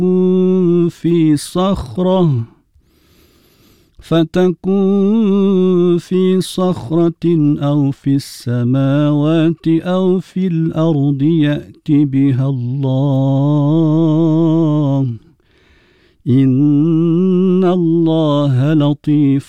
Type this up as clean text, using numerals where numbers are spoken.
فتكون في صخرة أو في السماوات أو في الأرض يأت بها الله إن الله لطيف